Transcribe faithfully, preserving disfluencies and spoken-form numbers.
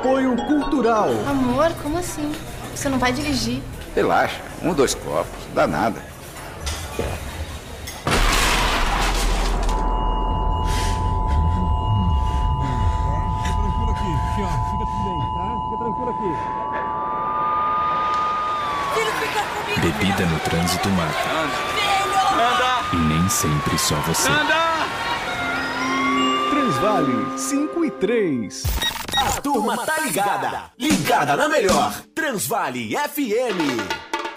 Apoio Cultural. Amor, como assim? Você não vai dirigir? Relaxa, um, dois copos, dá nada. Fica tranquilo aqui, aqui, ó. Fica tudo bem, tá? Fica tranquilo aqui. Filho, fica comigo. Bebida no trânsito mata. Filho! Anda! E nem sempre só você. Anda! Transvale cinco e três. A turma tá ligada. Ligada na melhor. Transvale F M.